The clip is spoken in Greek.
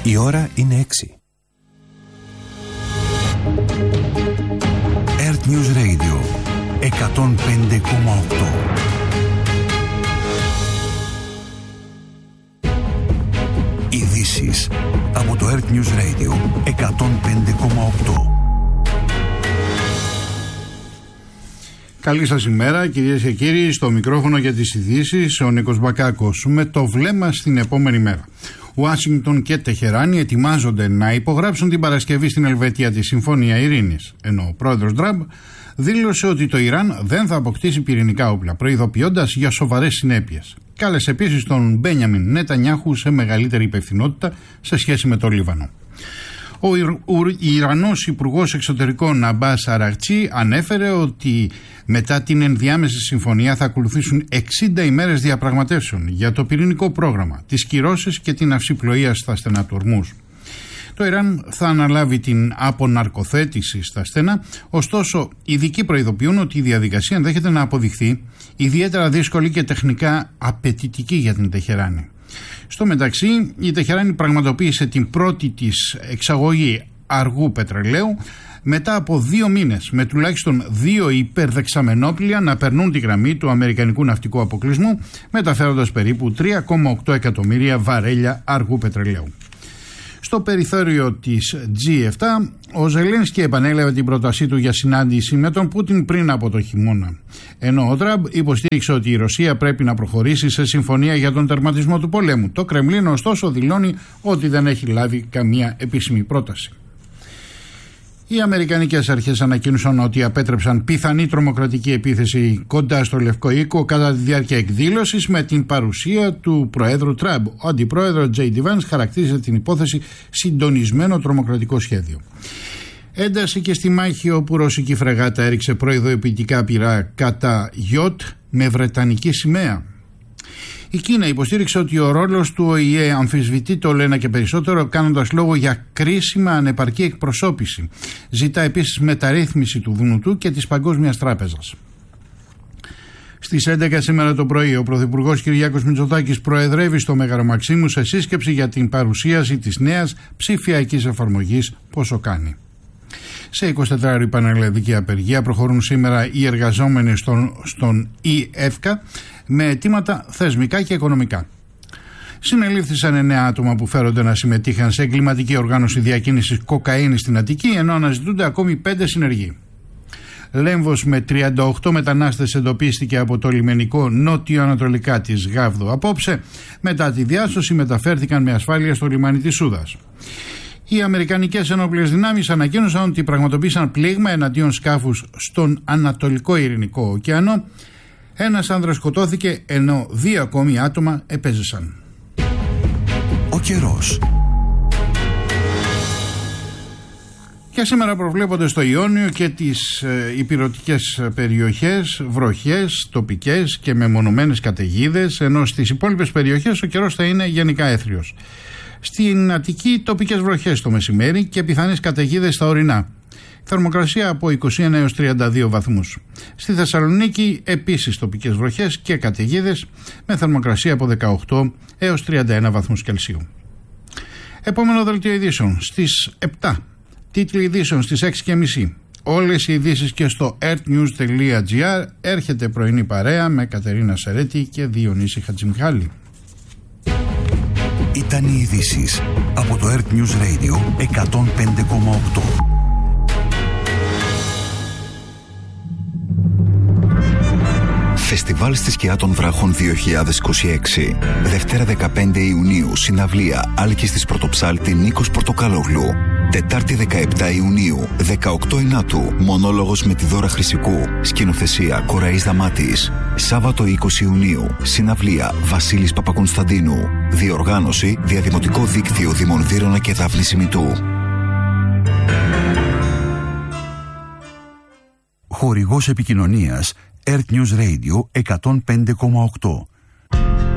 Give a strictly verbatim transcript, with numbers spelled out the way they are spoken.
Η ώρα είναι έξι. Earth News Radio εκατόν πέντε κόμμα οκτώ. Ειδήσεις από το Earth News Radio εκατόν πέντε κόμμα οκτώ. Καλή σας ημέρα, κυρίες και κύριοι. Στο μικρόφωνο για τις ειδήσεις ο Νίκος Μπακάκος, με το βλέμμα στην επόμενη μέρα. Ουάσιγκτον και Τεχεράνη ετοιμάζονται να υπογράψουν την Παρασκευή στην Ελβετία τη Συμφωνία Ειρήνης, ενώ ο πρόεδρος Τραμπ δήλωσε ότι το Ιράν δεν θα αποκτήσει πυρηνικά όπλα, προειδοποιώντας για σοβαρές συνέπειες. Κάλεσε επίσης τον Μπένιαμιν Νετανιάχου σε μεγαλύτερη υπευθυνότητα σε σχέση με το Λίβανο. Ο Ιρανός Υπουργός Εξωτερικών Αμπάς Αρακτσί ανέφερε ότι μετά την ενδιάμεση συμφωνία θα ακολουθήσουν εξήντα ημέρες διαπραγματεύσεων για το πυρηνικό πρόγραμμα, τις κυρώσεις και την αυσιπλοεία στα στενά του Ορμούζ. Το Ιράν θα αναλάβει την αποναρκοθέτηση στα στενά, ωστόσο ειδικοί προειδοποιούν ότι η διαδικασία ενδέχεται να αποδειχθεί ιδιαίτερα δύσκολη και τεχνικά απαιτητική για την Τεχεράνη. Στο μεταξύ, η Τεχεράνη πραγματοποίησε την πρώτη της εξαγωγή αργού πετρελαίου μετά από δύο μήνες, με τουλάχιστον δύο υπερδεξαμενόπλια να περνούν τη γραμμή του αμερικανικού ναυτικού αποκλεισμού, μεταφέροντας περίπου τρία κόμμα οκτώ εκατομμύρια βαρέλια αργού πετρελαίου. Στο περιθώριο της τζι επτά, ο Ζελένσκι επανέλαβε την πρότασή του για συνάντηση με τον Πούτιν πριν από το χειμώνα. Ενώ ο Τραμπ υποστήριξε ότι η Ρωσία πρέπει να προχωρήσει σε συμφωνία για τον τερματισμό του πολέμου. Το Κρεμλίνο, ωστόσο, δηλώνει ότι δεν έχει λάβει καμία επίσημη πρόταση. Οι αμερικανικές αρχές ανακοίνωσαν ότι απέτρεψαν πιθανή τρομοκρατική επίθεση κοντά στο Λευκό Οίκο κατά τη διάρκεια εκδήλωσης με την παρουσία του Προέδρου Τραμπ. Ο Αντιπρόεδρος Τζέι Ντι Βάνς χαρακτήριζε την υπόθεση συντονισμένο τρομοκρατικό σχέδιο. Ένταση και στη μάχη όπου ρωσική φρεγάτα έριξε προειδοποιητικά πυρά κατά γιότ με βρετανική σημαία. Η Κίνα υποστήριξε ότι ο ρόλος του Ο Η Ε αμφισβητεί το όλο ένα και περισσότερο, κάνοντας λόγο για κρίσιμα ανεπαρκή εκπροσώπηση. Ζητά επίσης μεταρρύθμιση του Δουνουτού και της Παγκόσμιας Τράπεζας. Στις έντεκα σήμερα το πρωί, ο Πρωθυπουργός Κυριάκος Μητσοτάκης προεδρεύει στο Μέγαρο Μαξίμου σε σύσκεψη για την παρουσίαση της νέας ψηφιακής εφαρμογής Πόσο Κάνει. Σε εικοσιτετράωρη πανελλαδική απεργία προχωρούν σήμερα οι εργαζόμενοι στον, στον ΙΕΦΚΑ με αιτήματα θεσμικά και οικονομικά. Συνελήφθησαν εννέα άτομα που φέρονται να συμμετείχαν σε εγκληματική οργάνωση διακίνησης κοκαίνης στην Αττική, ενώ αναζητούνται ακόμη πέντε συνεργοί. Λέμβος με τριάντα οκτώ μετανάστες εντοπίστηκε από το λιμενικό νότιο-ανατολικά της Γάβδο απόψε. Μετά τη διάσωση μεταφέρθηκαν με ασφάλεια στο λιμάνι της Σούδας. Οι Αμερικανικές ενόπλες δυνάμεις ανακοίνωσαν ότι πραγματοποίησαν πλήγμα εναντίον σκάφους στον Ανατολικό Ειρηνικό ωκεανό. Ένας άνδρας σκοτώθηκε, ενώ δύο ακόμη άτομα επέζησαν. Ο καιρός. Και σήμερα προβλέπονται στο Ιόνιο και τις ε, ηπειρωτικές περιοχές βροχές τοπικές και μεμονωμένες καταιγίδες, ενώ στις υπόλοιπες περιοχές ο καιρός θα είναι γενικά έθριος. Στην Αττική τοπικές βροχές το μεσημέρι και πιθανές καταιγίδες στα ορεινά. Θερμοκρασία από είκοσι ένα έως τριάντα δύο βαθμούς. Στη Θεσσαλονίκη επίσης τοπικές βροχές και καταιγίδες με θερμοκρασία από δεκαοκτώ έως τριάντα ένα βαθμούς Κελσίου. Επόμενο δελτίο ειδήσεων στις επτά. Τίτλοι ειδήσεων στις έξι και μισή. Όλες οι ειδήσεις και στο earthnews τελεία gr. Έρχεται πρωινή παρέα με Κατερίνα Σερέτη και Διονύση Χατζημιχάλη. Ήταν οι ειδήσεις από το Earth News Radio εκατόν πέντε κόμμα οκτώ. Φεστιβάλ στη Σκιά των Βράχων δύο χιλιάδες είκοσι έξι. Δευτέρα δεκαπέντε Ιουνίου, συναυλία Άλκης της Πρωτοψάλτη Νίκος Πορτοκαλόγλου. Τετάρτη δεκαεπτά Ιουνίου, δεκαοκτώ Ινάτου, μονόλογος με τη Δώρα Χρυσικού. Σκηνοθεσία Κοραής Δαμάτης. Σάββατο είκοσι Ιουνίου, συναυλία Βασίλης Παπακονσταντίνου. Διοργάνωση Διαδημοτικό Δίκτυο Δήμων Βύρωνα και Δάφνη Σιμητού. Χορηγός επικοινωνίας Earth News Radio εκατόν πέντε κόμμα οκτώ.